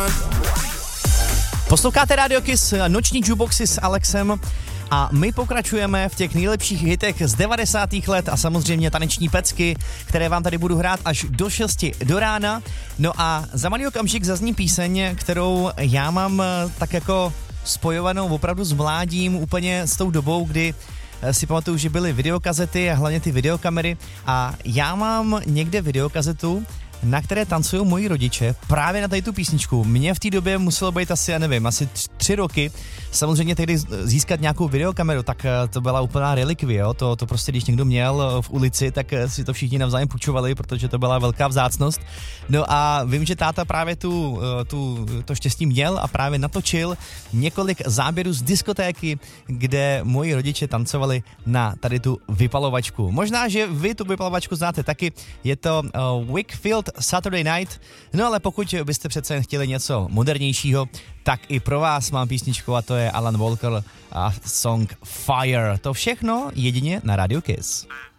Posloucháte Radio Kiss, noční jukeboxy s Alexem a my pokračujeme v těch nejlepších hitech z 90. let a samozřejmě taneční pecky, které vám tady budu hrát až do 6 do rána. No a za malý okamžik zazní píseň, kterou já mám tak jako spojovanou opravdu s mládím, úplně s tou dobou, kdy si pamatuju, že byly videokazety a hlavně ty videokamery a já mám někde videokazetu, na které tancují moji rodiče právě na tady tu písničku. Mně v té době muselo být asi, já nevím, asi 3 roky. Samozřejmě tehdy získat nějakou videokameru, tak to byla úplná relikvie, jo? To prostě, když někdo měl v ulici, tak si to všichni navzájem půjčovali, protože to byla velká vzácnost. No a vím, že táta právě to štěstí měl a právě natočil několik záběrů z diskotéky, kde moji rodiče tancovali na tady tu vypalovačku. Možná, že vy tu vypalovačku znáte taky, je to Wakefield Saturday Night, no ale pokud byste přece jen chtěli něco modernějšího, tak i pro vás mám písničku a to je Alan Walker a song Fire. To všechno jedině na Radio Kiss.